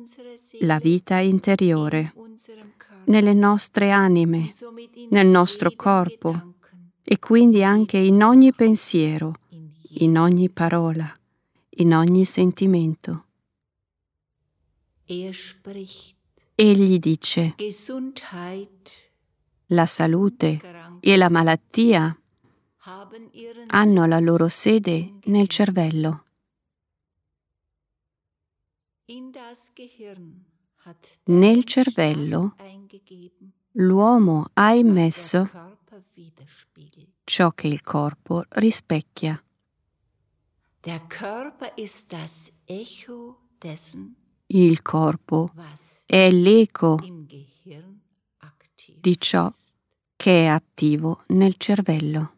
la vita interiore, nelle nostre anime, nel nostro corpo e quindi anche in ogni pensiero, in ogni parola, in ogni sentimento. Egli dice: la salute e la malattia hanno la loro sede nel cervello. Nel cervello l'uomo ha immesso ciò che il corpo rispecchia. Il corpo è l'eco di ciò che è attivo nel cervello.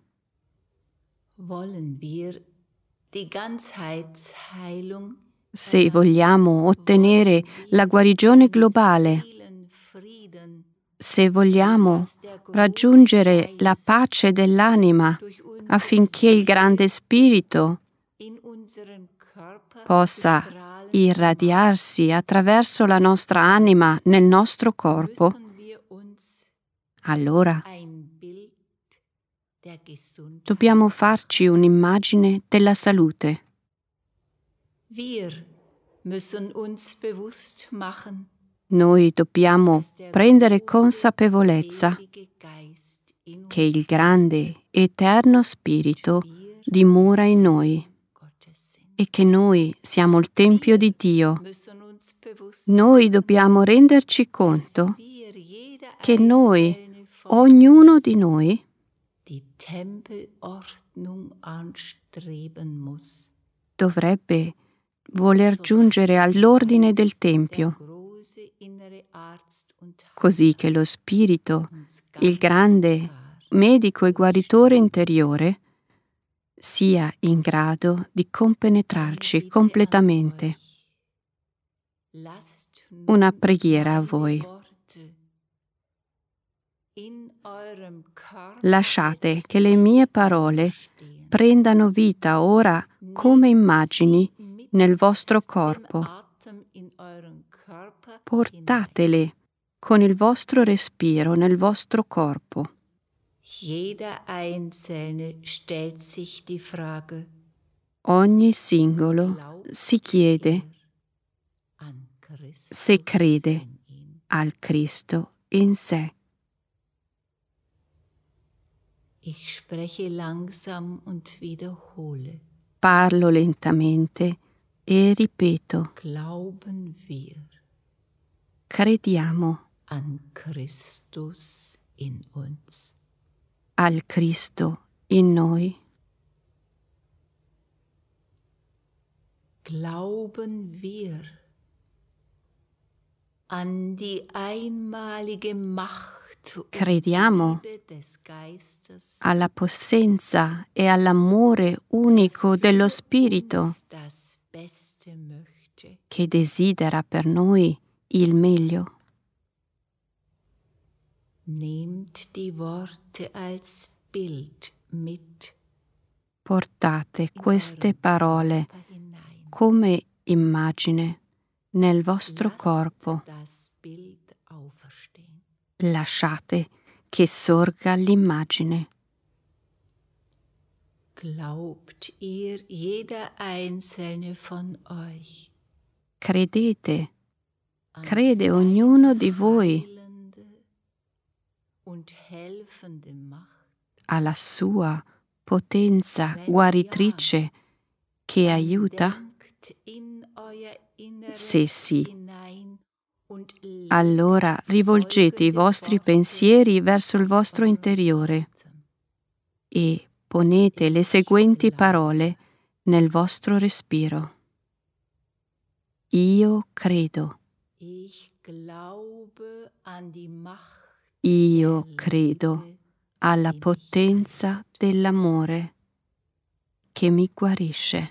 Se vogliamo ottenere la guarigione globale, se vogliamo raggiungere la pace dell'anima affinché il grande spirito possa irradiarsi attraverso la nostra anima nel nostro corpo, allora dobbiamo farci un'immagine della salute. Noi dobbiamo prendere consapevolezza che il grande, eterno Spirito dimora in noi e che noi siamo il Tempio di Dio. Noi dobbiamo renderci conto che noi, ognuno di noi, dovrebbe voler giungere all'ordine del Tempio, così che lo Spirito, il grande medico e guaritore interiore, sia in grado di compenetrarci completamente. Una preghiera a voi. Lasciate che le mie parole prendano vita ora come immagini nel vostro corpo. Portatele con il vostro respiro nel vostro corpo. Ogni singolo si chiede se crede al Cristo in sé. Parlo lentamente e ripeto: crediamo al Cristo in noi. Glauben wir an die einmalige Macht Crediamo alla possenza e all'amore unico dello Spirito che desidera per noi il meglio. Nehmt die Worte als Bild mit. Portate queste parole come immagine nel vostro corpo. Lasciate che sorga l'immagine. Glaubt ihr, jeder einzelne von euch, crede ognuno di voi alla sua potenza guaritrice che aiuta? Se sì, allora rivolgete i vostri pensieri verso il vostro interiore e ponete le seguenti parole nel vostro respiro. Io credo. Io credo alla potenza dell'amore che mi guarisce.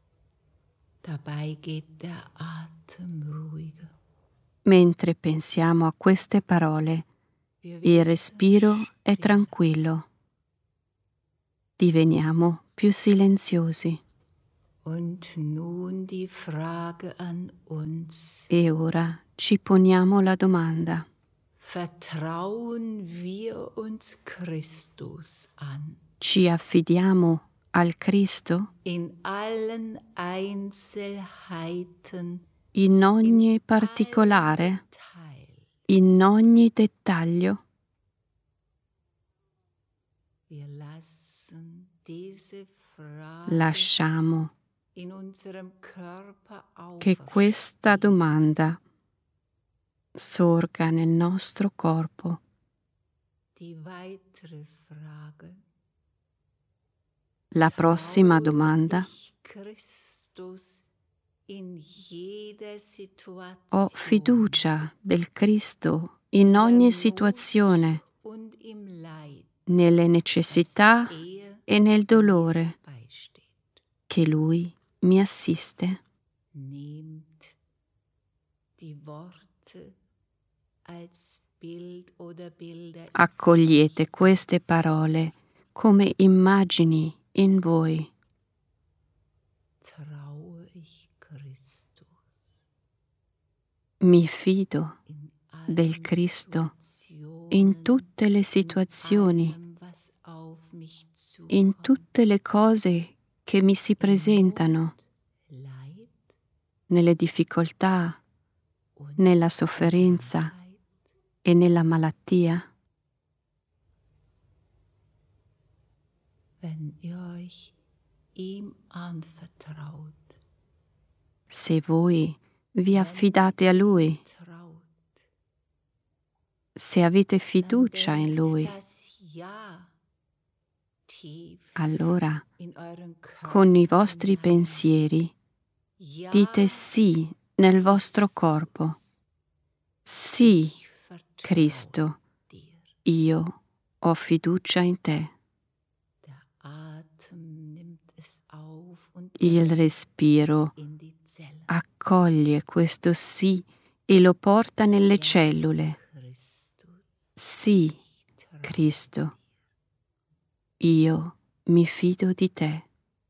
Mentre pensiamo a queste parole, il respiro è tranquillo. Diveniamo più silenziosi. Und nun die Frage an uns. E ora ci poniamo la domanda: Vertrauen wir uns Christus an? ci affidiamo al Cristo In allen Einzelheiten, in ogni particolare, Detail. in ogni dettaglio? Wir lassen diese Frage Lasciamo in unserem Körper che questa auferstehen. domanda sorga nel nostro corpo. Die weitere Frage. La prossima Traue domanda: ich Christus in jeder Situation, ho fiducia del Cristo in ogni situazione, und im Leid, nelle necessità dass er e nel dolore, beisteht. che Lui mi assiste? Nehmt die Worte als Bild oder Bilder. Accogliete queste parole come immagini in voi. Traue ich Christus Mi fido in allen del Cristo Situationen, in tutte le situazioni, allem, was auf mich in zukommt, tutte le cose che mi si presentano, Leid nelle difficoltà, und nella sofferenza Krankheit. e nella malattia. Wenn ihr euch ihm anvertraut, Se voi vi affidate a Lui, traut, se avete dann fiducia in denkt Lui, das Ja tief allora in euren Körper con i vostri hinein. pensieri Ja, dite sì nel vostro corpo. Christus, Sì, ich vertraue Cristo, dir. io ho fiducia in te. Der Atem nimmt es auf und Il trägt respiro es in die Zellen. accoglie questo sì e lo porta nelle Ja, cellule. Christus, Sì, ich traue Cristo, dir. io mi fido di te.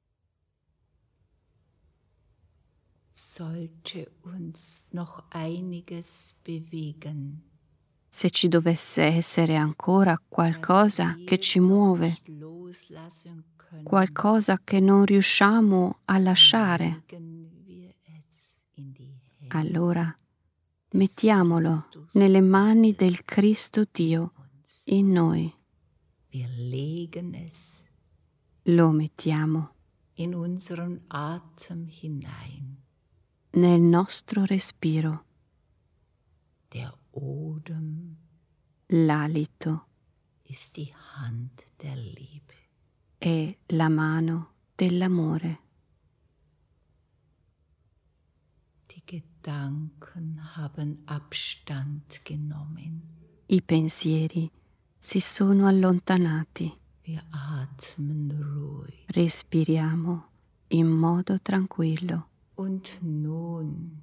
Sollte uns noch einiges bewegen, Se ci dovesse essere ancora qualcosa das che wir ci noch muove, nicht loslassen können, qualcosa che non riusciamo a lasciare, legen wir es in die Hände allora des mettiamolo Christus nelle mani Gottes del Cristo Dio uns. in noi. Wir legen es Lo mettiamo in unseren Atem hinein. nel nostro respiro. Der Odem L'alito ist die Hand der Liebe. è la mano dell'amore. Die Gedanken haben Abstand genommen. I pensieri si sono allontanati. Wir atmen ruhig. Respiriamo in modo tranquillo. Und nun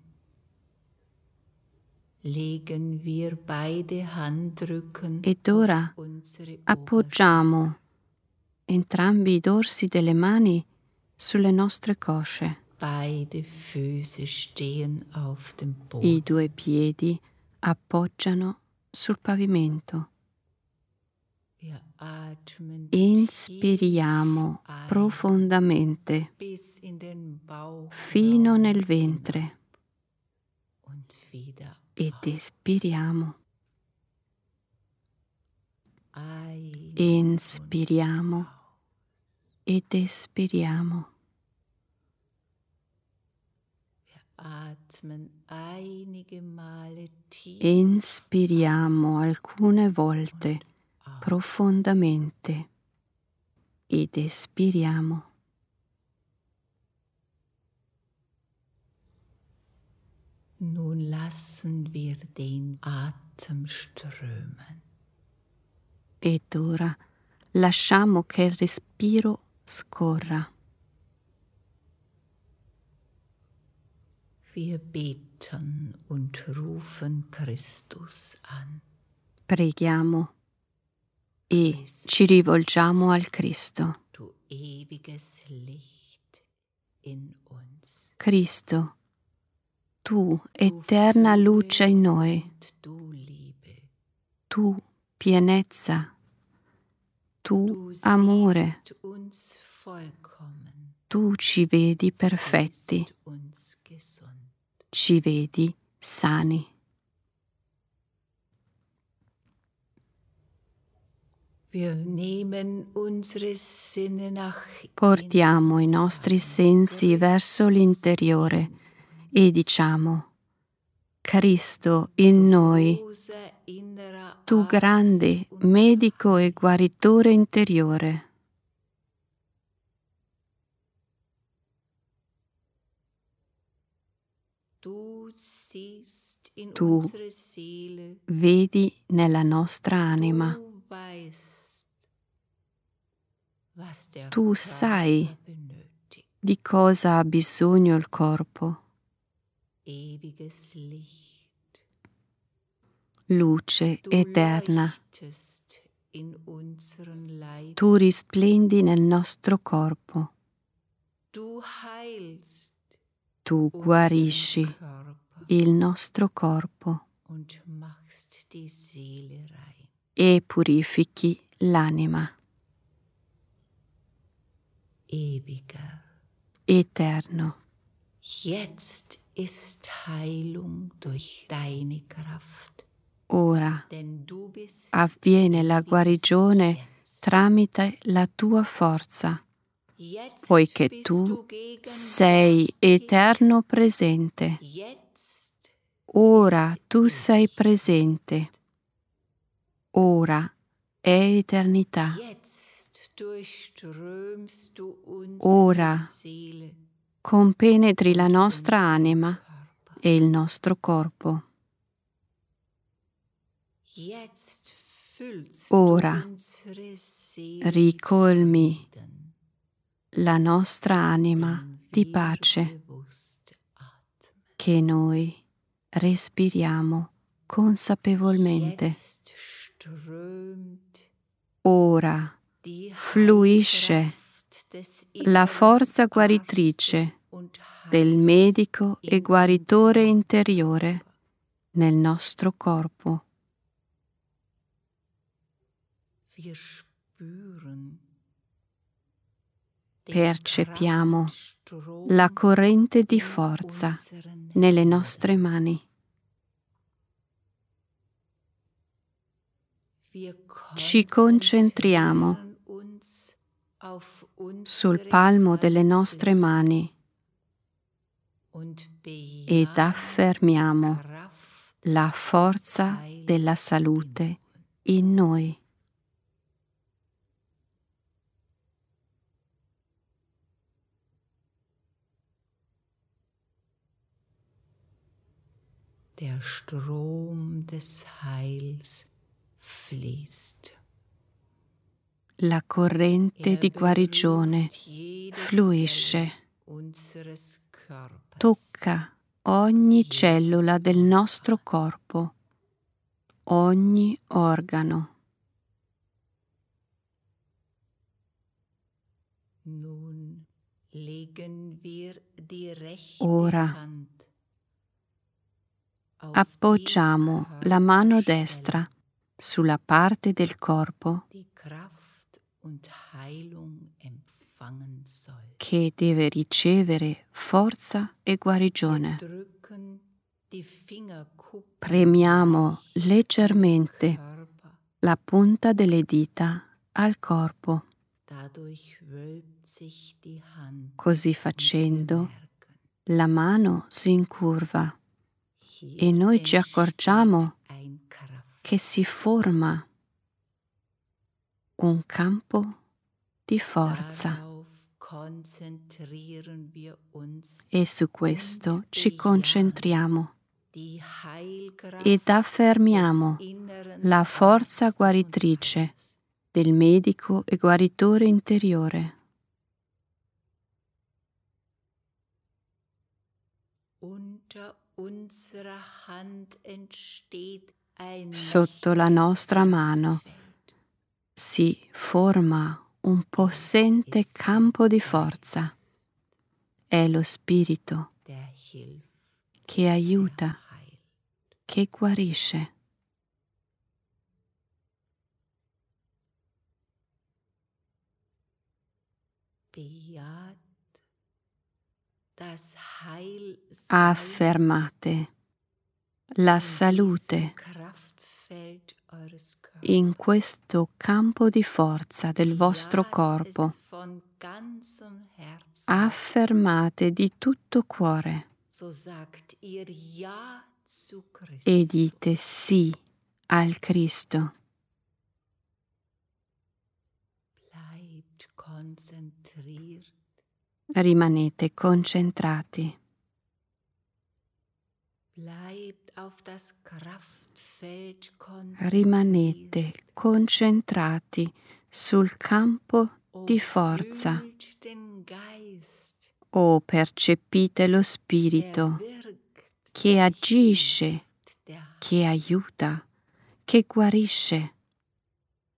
legen wir beide Handrücken Ed ora auf unsere appoggiamo entrambi i dorsi delle mani sulle nostre cosce. Beide Füße stehen auf dem I Boden. due piedi appoggiano sul pavimento. Wir atmen Inspiriamo tief ein profondamente bis in den Bauch fino nel ventre und wieder ed aus. espiriamo. Ein Inspiriamo und ed espiriamo. wir atmen einige Male tief Inspiriamo alcune volte aus. profondamente ed espiriamo. Nun lassen wir den Atem strömen. Ed ora lasciamo che il respiro scorra. Wir beten und rufen Christus an. Preghiamo e ci rivolgiamo al Cristo. Du ewiges Licht in uns. Cristo, tu eterna luce in noi, Und du Liebe. tu pienezza, tu Du amore, siehst uns vollkommen. tu ci vedi perfetti, Siehst uns gesund. ci vedi sani. Wir nehmen unsere Sinne nach Portiamo i innen nostri sein. sensi verso l'interiore e diciamo: Cristo in noi, Großer innerer tu Arzt grande und medico e guaritore interiore. Du siehst in Tu unsere Seele. Vedi nella nostra anima, Du weißt, was der tu Körper sai benötigt. di cosa ha bisogno il corpo. Ewiges Licht. Luce Du eterna, leuchtest in unseren Leib. tu risplendi nel nostro corpo, Du heilst tu unseren guarisci Körper il nostro corpo und machst die Seele rein. e purifichi l'anima. Ewiger. Eterno, Jetzt ist Heilung durch deine Kraft. ora Denn du bist avviene la ewiges guarigione Jetzt. tramite la tua forza, Jetzt poiché bist tu du gegenwärtig. sei eterno presente. Jetzt Ora ist tu sei presente. Ora è eternità. Jetzt durchströmst du unsere Ora Seele compenetri la und nostra unseren anima Körper. e il nostro corpo. Jetzt füllst Ora du unsere Seele ricolmi mit Frieden, la nostra anima den di wir pace bewusst atmen. che noi respiriamo consapevolmente. Jetzt strömt Ora die fluisce Heilkraft des la inneren forza guaritrice Arztes und del Heilers medico e in guaritore unserem interiore Körper. nel nostro corpo. Wir spüren den Percepiamo Kraftstrom la corrente di in forza unseren nelle Händen. nostre mani. Wir Ci concentriamo konzentrieren uns auf sul unsere palmo delle nostre Handflächen mani und ed bejahen die affermiamo Kraft la des forza della Heils salute in in noi. Der Strom des Heils fließt. La corrente di guarigione berührt jede fluisce, Zelle unseres Körpers. tocca ogni cellula del nostro corpo, ogni organo. Nun legen wir die rechte Ora Hand auf appoggiamo die la mano Körperstelle, destra sulla parte del corpo die Kraft und Heilung empfangen soll. che deve ricevere forza e Wir guarigione. drücken die Fingerkuppen Premiamo leicht in den leggermente Körper. la punta delle dita al corpo. Dadurch wölbt sich die Hand. Così Und wir facendo merken, la mano si incurva hier e noi ci accorgiamo entsteht ein Kraft. che si forma un campo di forza Darauf konzentrieren wir uns e su questo und ci bejahen concentriamo die Heilkraft ed affermiamo des inneren la forza Arztes und guaritrice Heilers. del medico e guaritore interiore. Unter unserer Hand entsteht ein Sotto la mächtiges nostra mano Kraftfeld. si forma un possente campo di forza. è lo Spirito der hilft, che aiuta, der heilt. che guarisce. Bejaht das Heil Affermate la salute Kraftfeld eures Körpers. in questo campo di forza del vostro Bejaht corpo. es von ganzem Herzen. Affermate di tutto cuore So sagt ihr Ja zu Christus. e dite sì al Cristo. Bleibt konzentriert. Rimanete concentrati. Bleibt auf das Kraftfeld konzentriert. Rimanete concentrati sul campo di forza. Fühlt den Geist, O percepite lo Spirito wirkt, che agisce, der che aiuta, che guarisce.